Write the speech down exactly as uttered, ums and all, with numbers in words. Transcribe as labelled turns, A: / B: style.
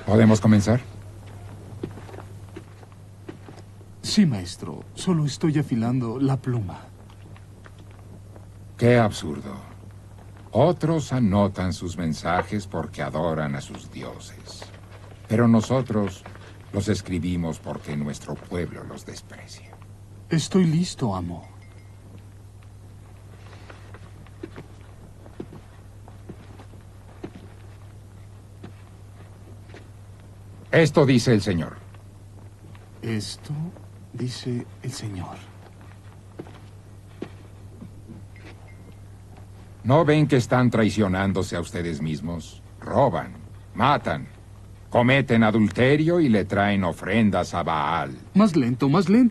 A: ¿Podemos comenzar?
B: Sí, maestro. Solo estoy afilando la pluma.
A: Qué absurdo. Otros anotan sus mensajes porque adoran a sus dioses. Pero nosotros los escribimos porque nuestro pueblo los desprecia.
B: Estoy listo, amo.
A: Esto dice el Señor.
B: Esto dice el Señor.
A: ¿No ven que están traicionándose a ustedes mismos? Roban, matan, cometen adulterio y le traen ofrendas a Baal.
B: Más lento, más lento.